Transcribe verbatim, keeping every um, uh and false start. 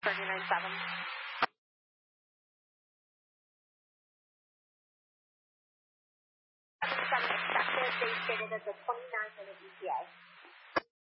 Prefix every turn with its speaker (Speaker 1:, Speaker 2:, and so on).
Speaker 1: thirty-nine seven. seven expected. They stated at the twenty-nine minute E T A.